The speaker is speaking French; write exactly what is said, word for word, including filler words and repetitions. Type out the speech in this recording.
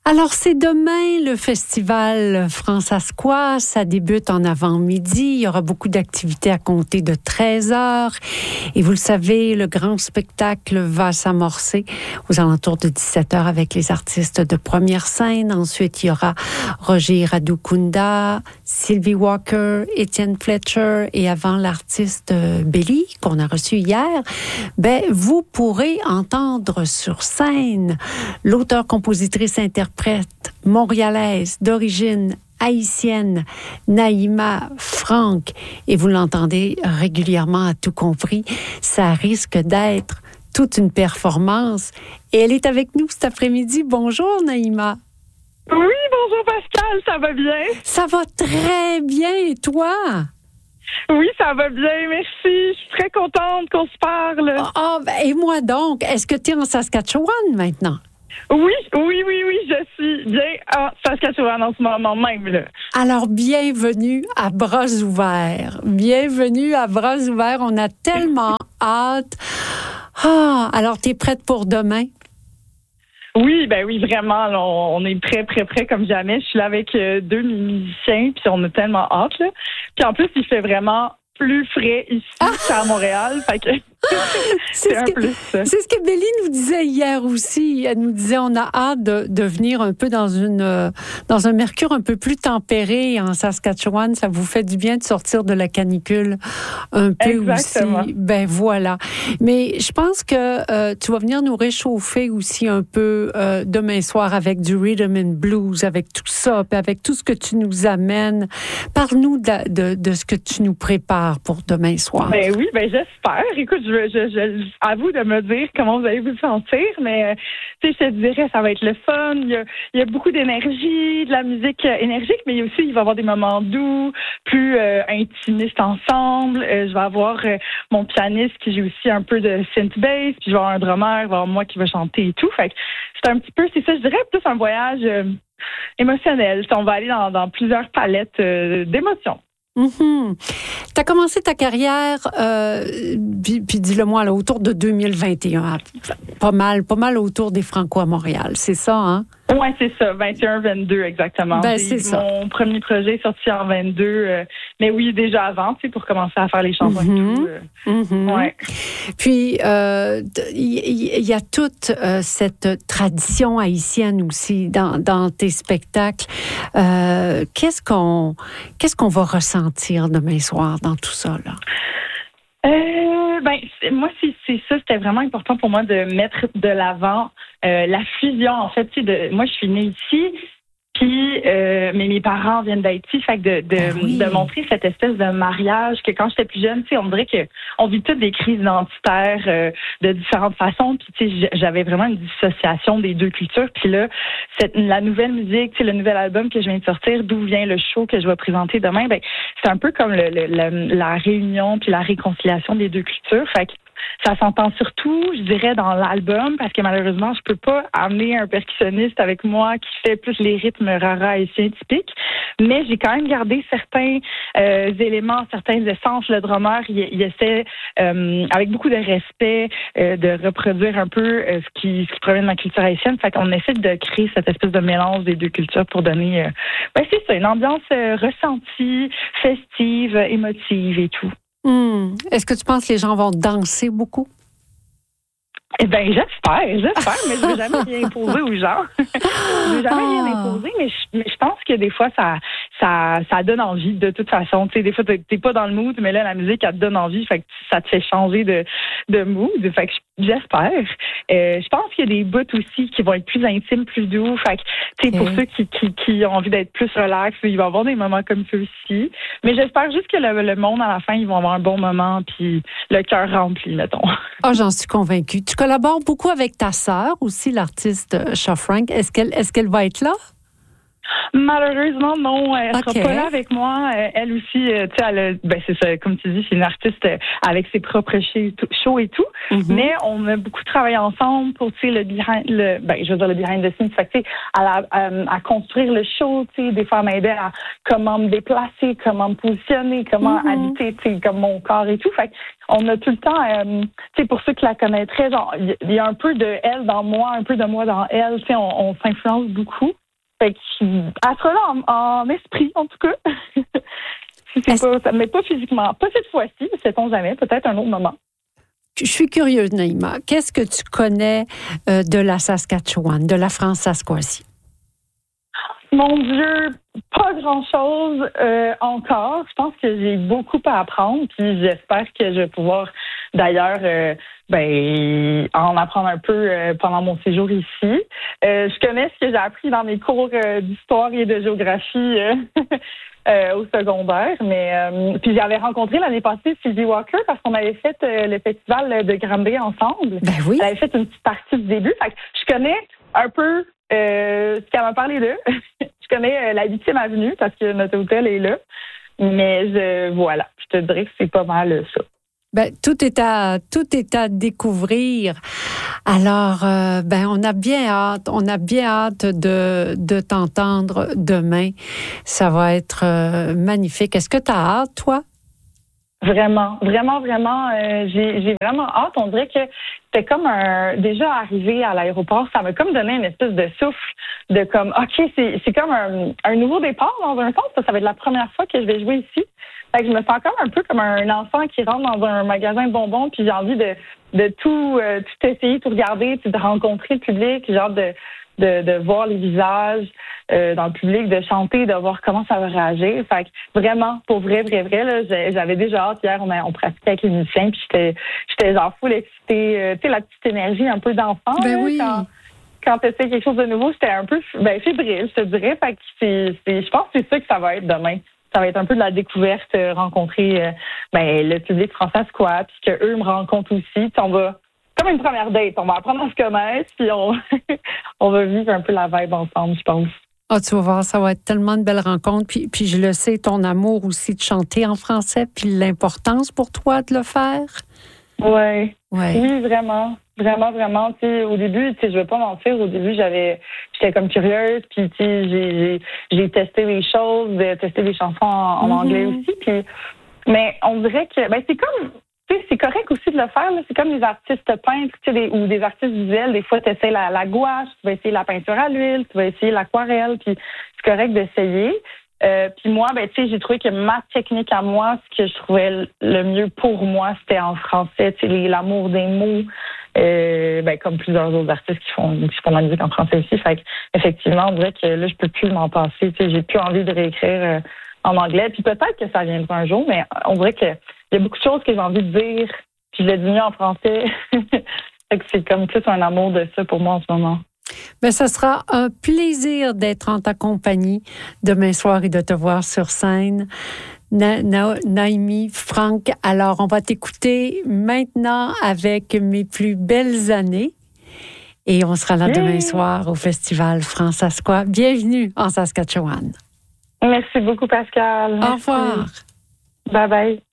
Alors, c'est demain le festival France-Asquoise. Ça débute en avant-midi. Il y aura beaucoup d'activités à compter de treize heures. Et vous le savez, le grand spectacle va s'amorcer aux alentours de dix-sept heures avec les artistes de première scène. Ensuite, il y aura Roger Radoukunda, Sylvie Walker, Étienne Fletcher et avant l'artiste Belly qu'on a reçu hier. Ben, vous pourrez entendre sur scène l'auteur, compositrice, interprète montréalaise d'origine haïtienne, Naïma Franck, et vous l'entendez régulièrement à Tout compris, ça risque d'être toute une performance. Et elle est avec nous cet après-midi. Bonjour Naïma. Oui, bonjour Pascal, ça va bien? Ça va très bien, et toi? Oui, ça va bien, merci. Je suis très contente qu'on se parle. Ah, oh, ben, et moi donc, est-ce que tu es en Saskatchewan maintenant? Oui, oui, oui, oui, je suis bien en Saskatchewan en ce moment même, là. Alors, bienvenue à Bras ouverts. Bienvenue à Bras ouverts. On a tellement hâte. Ah, alors, tu es prête pour demain? Oui, ben oui, vraiment. Là, on est prêt, prêt, prêt comme jamais. Je suis là avec euh, deux musiciens, puis on a tellement hâte, là. Puis en plus, il fait vraiment plus frais ici ah! qu'à Montréal. Fait que c'est, c'est un ce que, plus. c'est ce que Belly nous disait hier aussi. Elle nous disait on a hâte de, de venir un peu dans une dans un mercure un peu plus tempéré en Saskatchewan. Ça vous fait du bien de sortir de la canicule un peu. Exactement. Aussi. Ben voilà. Mais je pense que euh, tu vas venir nous réchauffer aussi un peu euh, demain soir avec du rhythm and blues, avec tout ça, puis avec tout ce que tu nous amènes. Parle-nous de, de, de ce que tu nous prépares pour demain soir. Ben oui, ben j'espère. Écoute, je, je, je, à vous de me dire comment vous allez vous sentir, mais tu sais, je te dirais, ça va être le fun. Il y a, il y a beaucoup d'énergie, de la musique énergique, mais aussi il va y avoir des moments doux, plus euh, intimistes ensemble. Euh, je vais avoir euh, mon pianiste qui joue aussi un peu de synth bass, puis je vais avoir un drummer, il va y avoir moi qui va chanter et tout. Fait que c'est un petit peu, c'est ça, je dirais plus un voyage euh, émotionnel. On va aller dans, dans plusieurs palettes euh, d'émotions. Mm-hmm. Tu as commencé ta carrière, euh, puis, puis dis-le-moi, là, autour de deux mille vingt et un, pas mal, pas mal autour des Franco à Montréal, c'est ça, hein? Oui, c'est ça, vingt et un vingt-deux exactement. Ben, c'est ça. Mon premier projet est sorti en vingt-deux, euh, mais oui, déjà avant, tu sais, pour commencer à faire les chansons mm-hmm. et tout. Euh, mm-hmm. Ouais. Puis, il euh, y, y a toute euh, cette tradition haïtienne aussi dans, dans tes spectacles. Euh, qu'est-ce qu'on, qu'est-ce qu'on va ressentir demain soir dans tout ça, là? Euh, ben, c'est, moi, c'est, c'est ça, c'était vraiment important pour moi de mettre de l'avant euh, la fusion, en fait. Tu sais, de, moi, je suis née ici, puis euh, mais mes parents viennent d'Haïti, fait que de, de, ah oui. de montrer cette espèce de mariage que quand j'étais plus jeune, tu sais, on dirait que on vit toutes des crises identitaires euh, de différentes façons, puis tu sais, j'avais vraiment une dissociation des deux cultures, puis là, cette, la nouvelle musique, tu sais, le nouvel album que je viens de sortir, D'où vient le show que je vais présenter demain, ben c'est un peu comme le, le, le, la réunion puis la réconciliation des deux cultures, fait que ça s'entend surtout, je dirais, dans l'album, parce que malheureusement, je peux pas amener un percussionniste avec moi qui fait plus les rythmes rara haïtiens typiques, mais j'ai quand même gardé certains euh, éléments, certaines essences. Le drummer, il, il essaie, euh, avec beaucoup de respect, euh, de reproduire un peu euh, ce qui ce qui provient de ma culture haïtienne. Fait qu'on essaie de créer cette espèce de mélange des deux cultures pour donner, euh, ben c'est ça, une ambiance euh, ressentie, festive, émotive et tout. Mmh. Est-ce que tu penses que les gens vont danser beaucoup? Eh bien, j'espère, j'espère, mais je ne veux jamais rien imposer aux gens. Je ne veux jamais rien imposer, mais je, mais je pense que des fois, ça, ça, ça donne envie de toute façon. Tu sais, des fois, tu n'es pas dans le mood, mais là, la musique, elle te donne envie, fait que ça te fait changer de, de mood. Fait que j'espère. Euh, je pense qu'il y a des bouts aussi qui vont être plus intimes, plus doux. Fait que, tu sais, okay. Pour ceux qui, qui, qui ont envie d'être plus relax, il va y avoir des moments comme ceux-ci. Mais j'espère juste que le, le monde, à la fin, ils vont avoir un bon moment, puis le cœur rempli, mettons. Ah, oh, j'en suis convaincue. Tu collabores beaucoup avec ta sœur aussi, l'artiste Cha Frank. Est-ce qu'elle, est-ce qu'elle va être là? Malheureusement, non. Elle ne okay. sera pas là avec moi. Elle aussi, tu sais, elle a, ben c'est ça, comme tu dis, c'est une artiste avec ses propres shows et tout. Mm-hmm. Mais on a beaucoup travaillé ensemble pour, tu sais, le behind, le, ben, je veux dire le behind the scenes. Fait que, tu sais, à, à, à construire le show, tu sais, des fois, m'aider à comment me déplacer, comment me positionner, comment mm-hmm. habiter, tu sais, comme mon corps et tout. Fait on a tout le temps, euh, tu sais, pour ceux qui la connaîtraient, genre, il y a un peu de elle dans moi, un peu de moi dans elle. Tu sais, on, on s'influence beaucoup. Fait que, elle sera là en, en esprit, en tout cas. Si c'est pas, mais pas physiquement. Pas cette fois-ci, sait-on jamais. Peut-être un autre moment. Je suis curieuse, Naïma. Qu'est-ce que tu connais euh, de la Saskatchewan, de la France-Saskoisie? Mon Dieu, pas grand-chose euh, encore. Je pense que j'ai beaucoup à apprendre, puis j'espère que je vais pouvoir, d'ailleurs, euh, ben, en apprendre un peu euh, pendant mon séjour ici. Euh, je connais ce que j'ai appris dans mes cours euh, d'histoire et de géographie euh, euh, au secondaire, mais euh, puis j'avais rencontré l'année passée Sylvie Walker parce qu'on avait fait euh, le festival de Granby ensemble. Ben oui. Elle avait fait une petite partie du début. Fait que je connais un peu euh, ce qu'elle m'a parlé d'eux. Je connais euh, la huitième avenue parce que notre hôtel est là. Mais je, voilà, je te dirais que c'est pas mal ça. Ben, tout est à tout est à découvrir. Alors, euh, ben, on a bien hâte, on a bien hâte de de t'entendre demain. Ça va être euh, magnifique. Est-ce que tu as hâte, toi? Vraiment, vraiment, vraiment, euh, j'ai, j'ai vraiment hâte. On dirait que c'était comme un déjà arrivé à l'aéroport, ça m'a comme donné une espèce de souffle de comme OK, c'est c'est comme un, un nouveau départ dans un sens. Ça, ça va être la première fois que je vais jouer ici. Fait que je me sens comme un peu comme un enfant qui rentre dans un magasin de bonbons, puis j'ai envie de de tout euh, tout essayer, tout regarder, puis de rencontrer le public, genre de de, de voir les visages euh, dans le public, de chanter, de voir comment ça va réagir. Fait que vraiment, pour vrai, vrai, vrai, là, j'avais déjà hâte. Hier, on, a, on pratiquait avec les musiciens, puis j'étais, j'étais genre full excitée. Euh, tu sais, la petite énergie un peu d'enfant. Ben là, oui. Quand, quand tu essaies quelque chose de nouveau, j'étais un peu ben, fébrile, je te dirais. Fait que c'est, c'est, je pense que c'est ça que ça va être demain. Ça va être un peu de la découverte, euh, rencontrer euh, ben, le public français-squat, puis qu'eux me rencontrent aussi. Puis on va comme une première date. On va apprendre à se connaître, puis on, on va vivre un peu la vibe ensemble, je pense. Ah, tu vas voir, ça va être tellement de belles rencontres. Puis, puis je le sais, ton amour aussi de chanter en français, puis l'importance pour toi de le faire. Ouais. Ouais. Oui, vraiment. Vraiment, vraiment. Tu sais, au début, tu sais, je vais pas mentir, au début, j'avais, j'étais comme curieuse, puis tu sais, j'ai, j'ai, j'ai testé les choses, testé les chansons en, en mm-hmm. anglais aussi, puis, mais on dirait que, ben, c'est comme, tu sais, c'est correct aussi de le faire, là. C'est comme les artistes peintres, tu sais, des, ou des artistes visuels. Des fois, tu essaies la, la gouache, tu vas essayer la peinture à l'huile, tu vas essayer l'aquarelle, puis c'est correct d'essayer. Euh, puis moi, ben, tu sais, j'ai trouvé que ma technique à moi, ce que je trouvais le mieux pour moi, c'était en français, tu sais, l'amour des mots, euh, ben, comme plusieurs autres artistes qui font, qui font de la musique en français aussi. Fait que, effectivement, on dirait que là, je peux plus m'en passer, tu sais, j'ai plus envie de réécrire euh, en anglais. Puis peut-être que ça viendra un jour, mais on dirait que il y a beaucoup de choses que j'ai envie de dire, puis je l'ai dit mieux en français. Fait que c'est comme plus un amour de ça pour moi en ce moment. Bien, ça sera un plaisir d'être en ta compagnie demain soir et de te voir sur scène. Na, Na, Naïmi, Franck, alors on va t'écouter maintenant avec Mes plus belles années. Et on sera là oui. demain soir au Festival France-Saskois. Bienvenue en Saskatchewan. Merci beaucoup, Pascal. Au revoir. Bye bye.